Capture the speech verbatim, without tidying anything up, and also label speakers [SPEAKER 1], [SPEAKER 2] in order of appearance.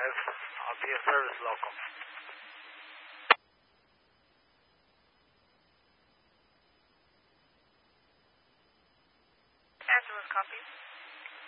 [SPEAKER 1] five. I'll be a service local.
[SPEAKER 2] Angeles, copy.